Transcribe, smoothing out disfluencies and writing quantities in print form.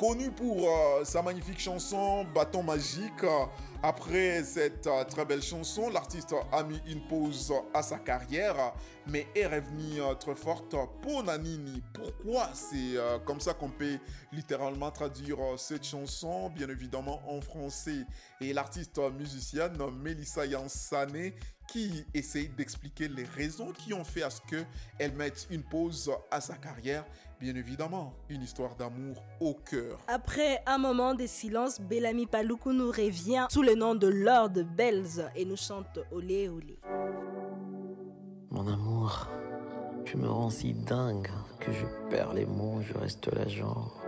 connu pour sa magnifique chanson Bâton magique. Après cette très belle chanson, l'artiste a mis une pause à sa carrière, mais est revenu très forte pour Nanini. Pourquoi? C'est comme ça qu'on peut littéralement traduire cette chanson, bien évidemment en français. Et l'artiste musicienne Mélissa Yansane qui essaye d'expliquer les raisons qui ont fait à ce qu'elle mette une pause à sa carrière. Bien évidemment, une histoire d'amour au cœur. Après un moment de silence, Bellamy Paluku nous revient sous le nom de Lord Bells et nous chante Olé Olé. Mon amour, tu me rends si dingue que je perds les mots, je reste là genre...